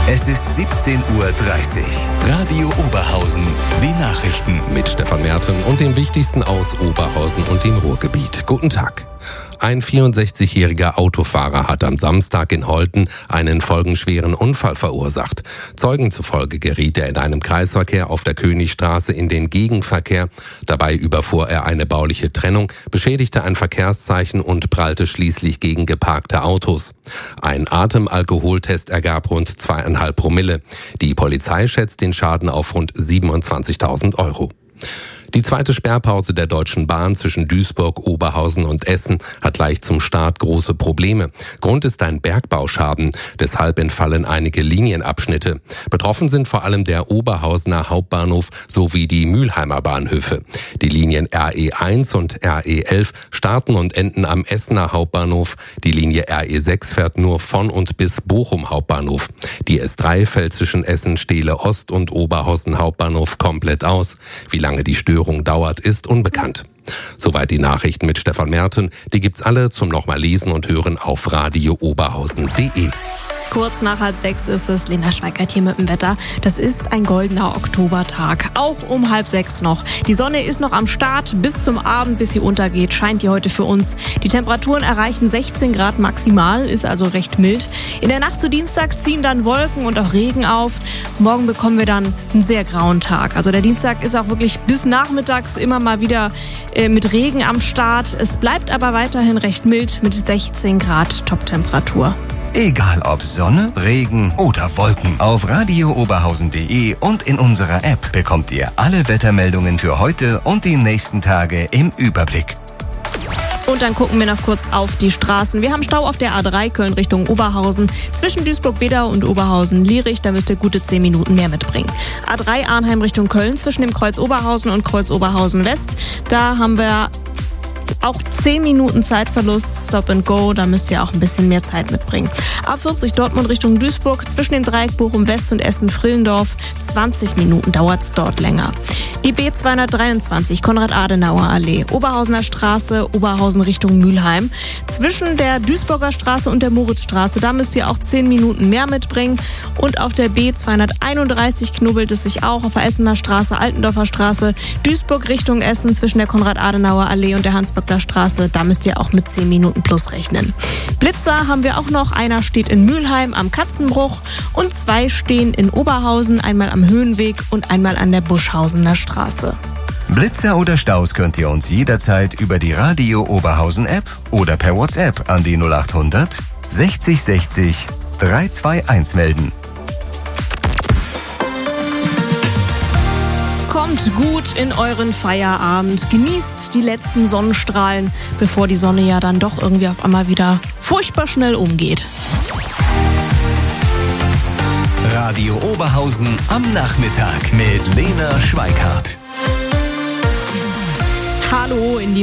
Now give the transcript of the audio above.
Es ist 17:30 Uhr. Radio Oberhausen, die Nachrichten. Mit Stefan Merten und dem Wichtigsten aus Oberhausen und dem Ruhrgebiet. Guten Tag. Ein 64-jähriger Autofahrer hat am Samstag in Holten einen folgenschweren Unfall verursacht. Zeugen zufolge geriet er in einem Kreisverkehr auf der Königstraße in den Gegenverkehr. Dabei überfuhr er eine bauliche Trennung, beschädigte ein Verkehrszeichen und prallte schließlich gegen geparkte Autos. Ein Atemalkoholtest ergab rund 2,5 Promille. Die Polizei schätzt den Schaden auf rund 27.000 Euro. Die zweite Sperrpause der Deutschen Bahn zwischen Duisburg, Oberhausen und Essen hat gleich zum Start große Probleme. Grund ist ein Bergbauschaden. Deshalb entfallen einige Linienabschnitte. Betroffen sind vor allem der Oberhausener Hauptbahnhof sowie die Mülheimer Bahnhöfe. Die Linien RE1 und RE11 starten und enden am Essener Hauptbahnhof. Die Linie RE6 fährt nur von und bis Bochum Hauptbahnhof. Die S3 fällt zwischen Essen, Steele Ost und Oberhausen Hauptbahnhof komplett aus. Wie lange die Störung dauert, ist unbekannt. Soweit die Nachrichten mit Stefan Merten. Die gibt's alle zum nochmal lesen und hören auf radiooberhausen.de. Kurz nach 5:30 ist es. Lena Schweikert hier mit dem Wetter. Das ist ein goldener Oktobertag. Auch um 5:30 noch. Die Sonne ist noch am Start. Bis zum Abend, bis sie untergeht, scheint die heute für uns. Die Temperaturen erreichen 16 Grad maximal, ist also recht mild. In der Nacht zu Dienstag ziehen dann Wolken und auch Regen auf. Morgen bekommen wir dann einen sehr grauen Tag. Also der Dienstag ist auch wirklich bis nachmittags immer mal wieder mit Regen am Start. Es bleibt aber weiterhin recht mild mit 16 Grad Toptemperatur. Egal ob Sonne, Regen oder Wolken. Auf radiooberhausen.de und in unserer App bekommt ihr alle Wettermeldungen für heute und die nächsten Tage im Überblick. Und dann gucken wir noch kurz auf die Straßen. Wir haben Stau auf der A3 Köln Richtung Oberhausen. Zwischen Duisburg-Wedau und Oberhausen-Lierich, da müsst ihr gute 10 Minuten mehr mitbringen. A3 Arnheim Richtung Köln zwischen dem Kreuz Oberhausen und Kreuz Oberhausen West. Da haben wir auch 10 Minuten Zeitverlust, Stop and Go, da müsst ihr auch ein bisschen mehr Zeit mitbringen. A40 Dortmund Richtung Duisburg, zwischen dem Dreieck Bochum West und Essen-Frillendorf, 20 Minuten dauert's dort länger. Die B223 Konrad-Adenauer-Allee, Oberhausener Straße, Oberhausen Richtung Mülheim. Zwischen der Duisburger Straße und der Moritzstraße, da müsst ihr auch 10 Minuten mehr mitbringen. Und auf der B231 knubbelt es sich auch auf der Essener Straße, Altendorfer Straße, Duisburg Richtung Essen zwischen der Konrad-Adenauer-Allee und der Hans-Böckler Straße, da müsst ihr auch mit 10 Minuten plus rechnen. Blitzer haben wir auch noch, einer steht in Mülheim am Katzenbruch und 2 stehen in Oberhausen, einmal am Höhenweg und einmal an der Buschhausener Straße. Blitzer oder Staus könnt ihr uns jederzeit über die Radio Oberhausen App oder per WhatsApp an die 0800 60 60 321 melden. Kommt gut in euren Feierabend. Genießt die letzten Sonnenstrahlen, bevor die Sonne ja dann doch irgendwie auf einmal wieder furchtbar schnell umgeht. Radio Oberhausen am Nachmittag mit Lena Schweikart. Hallo in die